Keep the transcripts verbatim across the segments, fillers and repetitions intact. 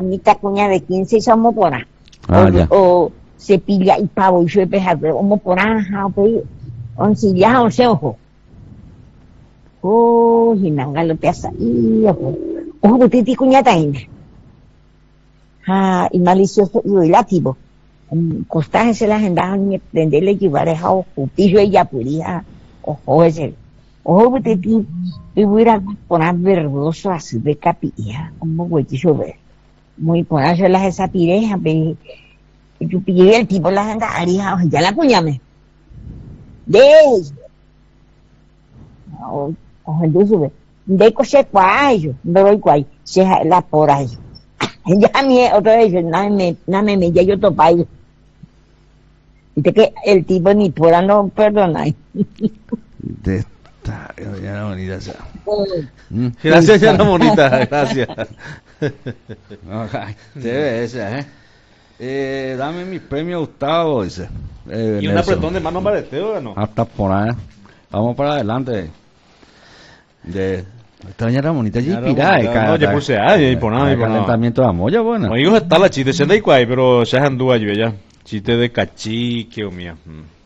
bonita cuña de quince y somos por ahí. Ah, o, ya. o cepilla y pavo y yo empezar como por ahí, once ya once ojo. Oh, hinanga lo piasa y ojo. Ojo butiti cuña taina. Ah, y malicioso y relativo. Costaje se las andaban ni prenderle llevar a ojo. Y yo ella podía, ojo ese. Ojo butiti y hubiera poner verdoso así de capilla, como güey ver. Muy ponerse las esa pireja, pe. Yo pillé el tipo las andaría, ya la cuñame. De o o entonces de coche cuayo, no doy cuay, se la por ahí. Ya mi otra vez, nada me, nada me, ya yo topay. Dice que el tipo ni por no perdona. De esta, ya bonita esa. Mm. Gracias, ya bonita, gracias. Okay. Debe esa, ¿eh? Eh, dame mi premio Gustavo, dice. Eh, ¿Y un apretón de mano bareteo o no? Hasta por ahí. Vamos para adelante. De esta ya bonita y pirá. No, ya puse a y por nada, y por nada. Calentamiento de amoya, bueno. Oigo, está la chiste, se da cuay, pero ya andúa yo ya. Chiste de cachique o mía.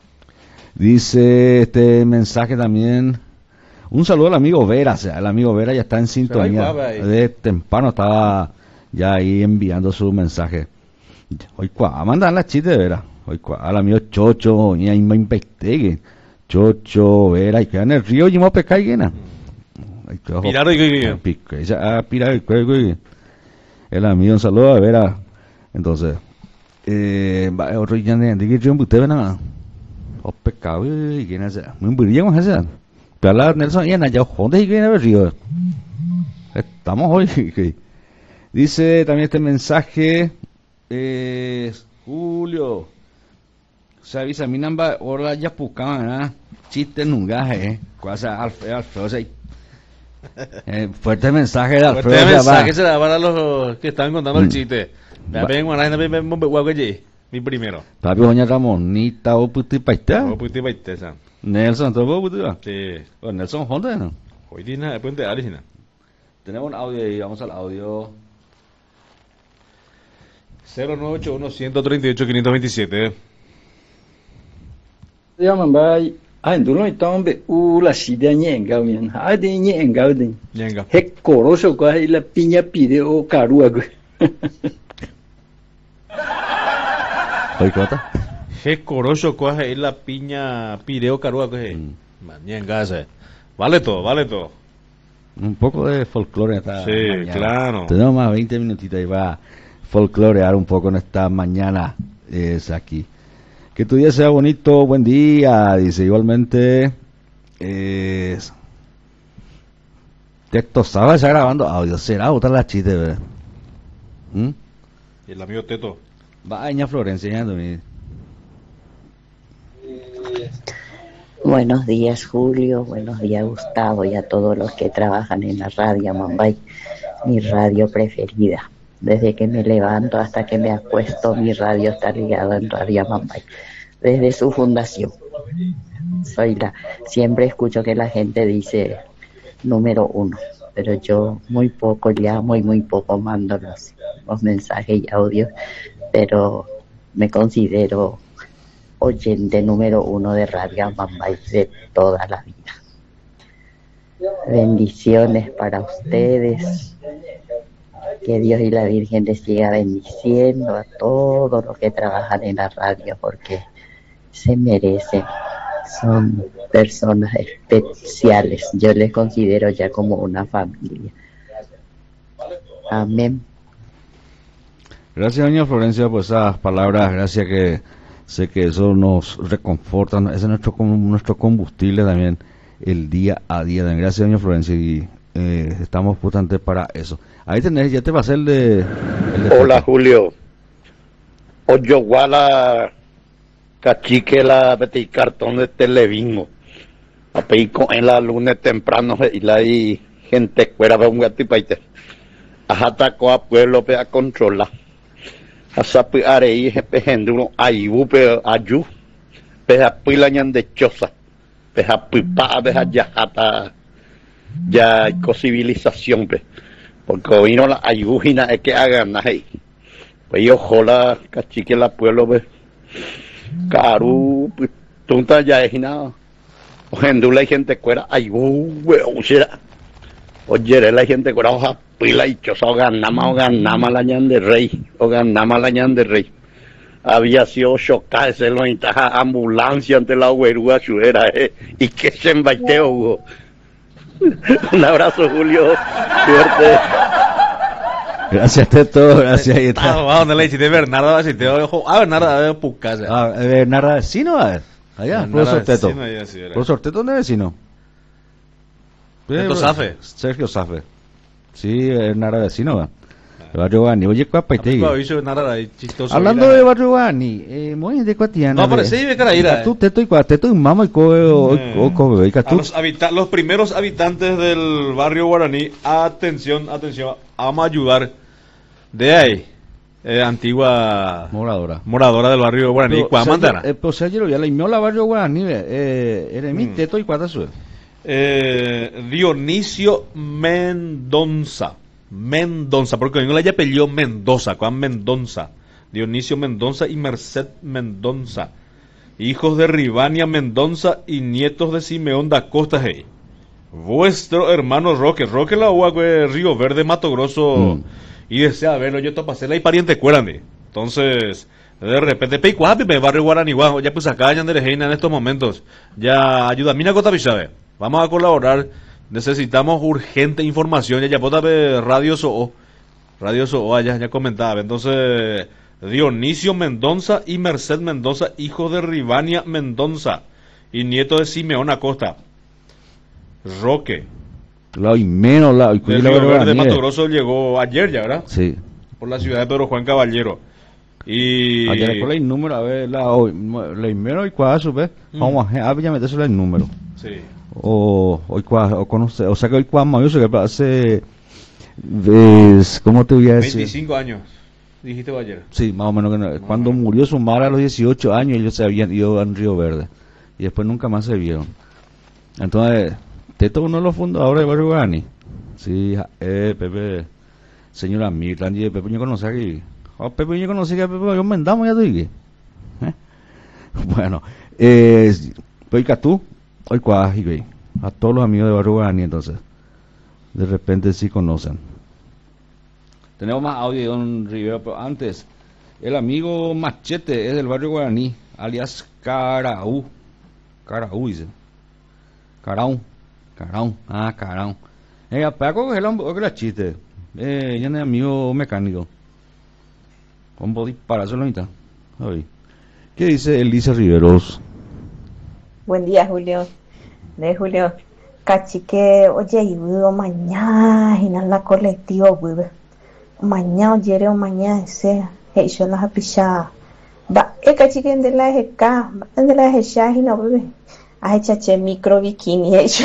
Dice este mensaje también. Un saludo al amigo Vera, o sea, el amigo Vera ya está en sintonía. De temprano estaba ya ahí enviando su mensaje. Hoy cuá, mandan la chiste de Vera. Hoy cuá, al amigo Chocho, y ahí me impecté. Chocho, Vera, y queda en el río y me pesca y llena. Pirar y que ya pirar y el amigo, un saludo a Vera. Entonces, eh, otro ya de que yo me usted ven a o pescado y quién es ese. Muy bien, ¿cómo es ese? Pero la Nelson y en allá, ¿dónde viene el río? Estamos hoy. Dice también este mensaje. Eh, Julio, se avisa, mi namba, ahora ya buscaban, ¿verdad? Chiste nunca, eh. Cosa Alfredo, Alfredo, eh, fuerte mensaje de Alfredo. Fuerte mensaje se da para los que estaban contando mm. el chiste. Me vengo a la gente, mi primero. Tapi doña Ramonita, o puti paita. O puti paita, esa. Nelson, ¿todo puti va? Sí. O Nelson, ¿dónde no? Hoy tiene de puente de Alicina. Tenemos un audio ahí, vamos al audio. cero nueve ocho uno, uno tres ocho, cinco dos siete. Ya mambai, ah, dulu itong be ula sida nyengau mian. Ah, de nyengau de. Nyengau. Hek koroso ko la piña pide o karua go. Hoy cuota. Hek koroso ko la piña pide o karua go. Man, nyengau ese. Vale todo, vale todo. Un poco de folclore esta Sí, mañana. Claro. Tenemos más veinte minutitos y va folclorear un poco en esta mañana es aquí. Que tu día sea bonito, buen día, dice igualmente. Eh, Teto Saba está grabando audio, será otra la chiste, ¿verdad? ¿Mm? Y el amigo Teto. Va a Ña Florencia enseñándome. Buenos días, Julio, buenos días, Gustavo, y a todos los que trabajan en la radio Mambay, mi radio preferida. Desde que me levanto hasta que me acuesto, mi radio está ligada en Radio Mambay, desde su fundación. Soy la, siempre escucho que la gente dice número uno, pero yo muy poco llamo y muy poco mando los, los mensajes y audios, pero me considero oyente número uno de Radio Mambay de toda la vida. Bendiciones para ustedes. Que Dios y la Virgen les siga bendiciendo a todos los que trabajan en la radio, porque se merecen, son personas especiales. Yo les considero ya como una familia. Amén. Gracias, doña Florencia, por esas palabras. Gracias, que sé que eso nos reconforta. Ese es nuestro, nuestro combustible también el día a día. Gracias, doña Florencia, y eh, estamos justamente para eso. Ahí tenés, ya te va a hacer el de... El de Hola, foto. Julio. Oyoguala cachique la beti cartón de televismo. Apeico en la lunes temprano y la y gente fuera de un gatipaite. Ajata coa pueblo pe a controla. Asapi arei jepe henduro aibu pe ayu. Pe a pilañan de choza. Pe a pipa pe a yajata. Ya hay civilización pe. Porque vino la ayúgina es que hagan ahí. Pues yo jola, cachique la pueblo, pues. Caru, pues, tunta ya es nada. Ogendula y gente cuera, ayú, weón, será. Oye, la gente cuera, hoja, pila y chosa, o ganama, o ganama la ñan de rey, o ganama la ñan de rey. Había sido chocada, ese lo intaja ambulancia ante la huerúa chuera, eh, y que se embaiteo, Hugo. Un abrazo, Julio, suerte. Gracias, Teto, gracias. Ahí Ah, está. ¿dónde le hiciste Bernardo? Así te ojo. Ah, Bernardo de Pucasa. Ah, eh, Narra vecino, a ver. Allá, profesor Teto. Sí, no, ya sí era. Profesor Teto, ¿dónde es vecino? Teto Eh, Safe. Sergio Safe. Sí, es Narra vecino, va. El barrio Guani. Oye, ¿cuál paite? Ah, bicho, nada, ahí, chistoso. Hablando mira. de barrio Guani, eh, muy de Cuatiana. No, pero sí, ve cara, ira, Tú, eh. Teto y Cua, Teto y Mama y Coe, Eh. o Coe, y A tú. los, habita- los primeros habitantes del barrio guaraní, atención, atención, vamos a ayudar de ahí, eh, antigua Moradora. moradora del barrio guaraní, Cuamandana. Eh, pues ayer ya la imiola barrio Guani, eh, era mi Mm. Teto y Cuata su. Eh, Dionisio Mendonza, Mendonza, porque no le haya apellido Mendoza, Juan Mendonza, Dionisio Mendonza y Merced Mendonza, hijos de Rivania Mendonza y nietos de Simeón da Costa, hey. Vuestro hermano Roque, Roque la agua de Río Verde, Mato Grosso, Mm. y desea verlo, yo topasela y pariente cuérande. Entonces, de repente, Peicuapi, me barrio Guaraní, guau, ya pues acá ya en estos momentos, ya ayuda, mina Cota Pichave, vamos a colaborar, necesitamos urgente información, ya ya pota ve Radio Soo, Radio Soo, ya, ya comentaba, entonces, Dionisio Mendonza y Merced Mendoza, hijos de Rivania Mendonza, y nieto de Simeón Acosta, Roque, La y menos la y de cuida la Río barrio Verde, Guani. Mato eh. Grosso, llegó ayer ya, ¿verdad? Sí. Por la ciudad de Pedro Juan Caballero. Y... Ayer con el número, a ver, la hoy, la y menos y Cuada su vez. Mm. Vamos a ver, ya meterse el número. Sí. O hoy Cuada, o conoce, o sea que hoy Cuada mayor que hace, es, ¿cómo te voy a decir? veinticinco años, dijiste vos ayer. Sí, más o menos. Que no- cuando o menos. murió su madre a los dieciocho años, ellos se habían ido a Río Verde. Y después nunca más se vieron. Entonces, Teto es uno de los fundadores de Barrio Guani. Sí, ja- eh, Pepe, señora Mirland, y Pepe yo conocí aquí. Oh, Pepe yo conocí que Pepe yo mendamos ya te dije. ¿Eh? Bueno, eh, pues que tú, hoy cuaji, güey. A todos los amigos de Barrio Guani, entonces. De repente sí conocen. Tenemos más audio de Don Rivera, pero antes, el amigo Machete es del barrio Guaraní, alias Caraú. Caraú, dice. Caraú. Caraú. Ah, Caraú. Eh, Paco, que es la chiste. Eh, ya no es amigo mecánico. Con body para solo mitad. Ay. ¿Qué dice Elisa Riveros? Buen día, Julio. De Julio. Cachique, oye, y vivo mañana, y en la colectiva, vive. Mañana, oye, o mañana, ese, hey, yo las apichaba. Va, eh, cachique, de la ejeca, de la ejeca, y no, vive. A echache micro bikini, hecho.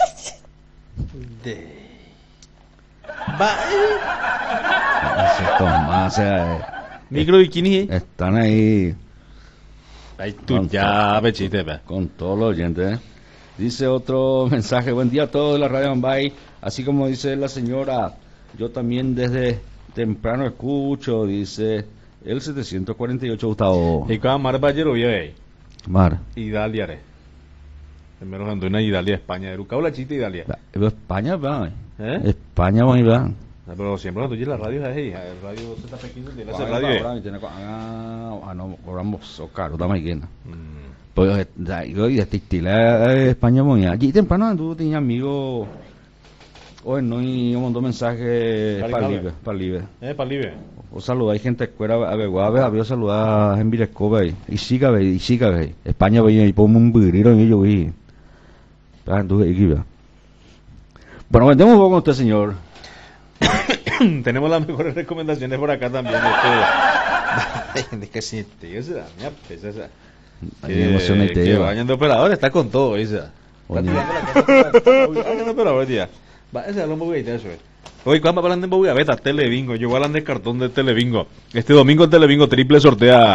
De... Va... Toma, o sea, eh, Micro bikini. están ahí Ay, tú ya, pechiste, pe. con todos los oyentes. ¿eh? Dice otro mensaje, buen día a todos de la radio Bombay, así como dice la señora, yo también desde temprano escucho, dice el setecientos cuarenta y ocho Gustavo Y cada mar ballero vive Mar. Italia, re. Primero andó en Italia, España, de Rucao la chita Italia. La- pero España va, ¿Eh? España va y va. No, pero siempre cuando oye la radio es ahí, el radio Z P quince tiene esa Va, radio. va, eh. va, y tiene co- Ah, ah, no, cobramos so caro, estamos ahí llena. Mm. Pues eh, da- yo y de textila eh, España muy allí temprano tú tenías amigos hoy no y un montón de mensajes Cari para Cabe. libre, para libre. Eh, para Libre. O saludar gente escuela a Beguave, había saludar en Virescoba y siga ve, y siga ve. España veía y ponme un birriro en ello y bueno, vendemos un poco con usted, señor. Tenemos las mejores recomendaciones por acá también. Este... es que sí, te esa, mira, pues esa. Hay emoción y te que lleva. vayan de operador, está con todo, esa. Oye. Vayan de operador, tía. Va, ese es el hombre que eso, eh. Hoy, cuando hablan de Bogotá, Televingo, yo hablan de cartón de Televingo. Este domingo en Televingo triple sortea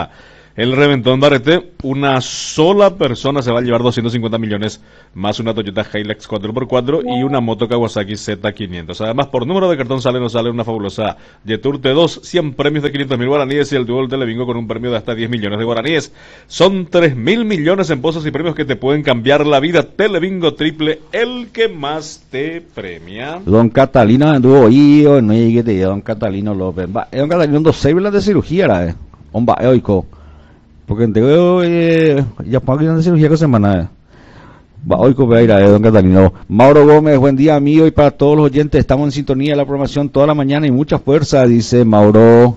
el reventón Barete, una sola persona se va a llevar doscientos cincuenta millones, más una Toyota Hilux cuatro por cuatro y una moto Kawasaki Z quinientos. Además, por número de cartón sale nos sale una fabulosa Jetour T dos, cien premios de quinientos mil guaraníes y el dúo del Telebingo con un premio de hasta diez millones de guaraníes. Son tres mil millones en pozos y premios que te pueden cambiar la vida. Telebingo triple, el que más te premia. Don Catalino anduvo ahí, no llegué te don Catalino López. Va, don Catalino dos seis de cirugía, eh. Homba, oico. Porque entego eh, ya pago de cirugía con semana. Va hoy con ir a don Catalino. Mauro Gómez, buen día amigo y para todos los oyentes, estamos en sintonía de la programación toda la mañana y mucha fuerza, dice Mauro.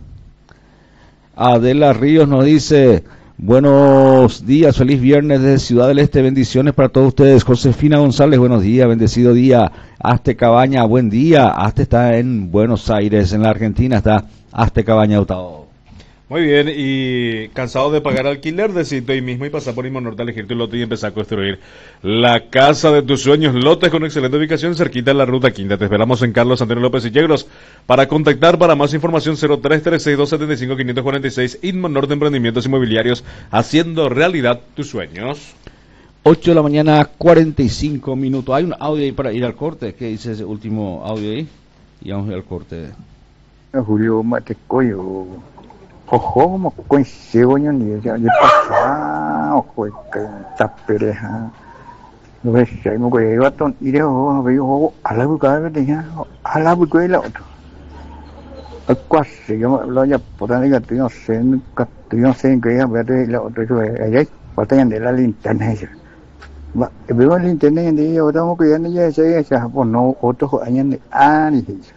Adela Ríos nos dice, buenos días, feliz viernes desde Ciudad del Este, bendiciones para todos ustedes. Josefina González, buenos días, bendecido día. Aste Cabaña, buen día. Aste está en Buenos Aires, en la Argentina está Aste Cabaña Utao. Muy bien, y cansado de pagar alquiler, decirte hoy mismo y pasar por Inmonorte a elegir tu lote y empezar a construir la casa de tus sueños. Lotes con excelente ubicación cerquita de la Ruta Quinta. Te esperamos en Carlos Antonio López y Yegros. Para contactar, para más información, cero tres tres seis dos siete cinco cinco cuatro seis. Inmonorte Emprendimientos Inmobiliarios, haciendo realidad tus sueños. ocho de la mañana, cuarenta y cinco minutos. Hay un audio ahí para ir al corte. ¿Qué dice ese último audio ahí? Y vamos a ir al corte. Julio Matecoyo. Ojo, como coincido yo ni ya de pasar, ojo, que tapereja. No ves, hay un güey ratón y de ojo, veo a la boca de ya, a la boca de la otra. El cuasi, yo lo ya por ahí que tú no sé, tú no sé que ya ver la otra que allá, faltan de la linterna esa. Va, veo la linterna y de ahora como que ya no ya se ya, pues no, otros años de ah ni eso.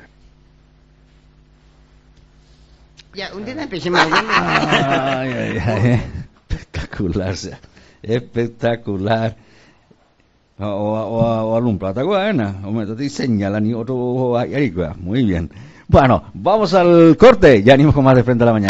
Ya, un día empecemos. Ay, ay, ay. Espectacular, sea. Espectacular. O, o, o, o algún plata buena. O me te señalan y otro. Muy bien. Bueno, vamos al corte. Ya venimos con más de Frente a la Mañana.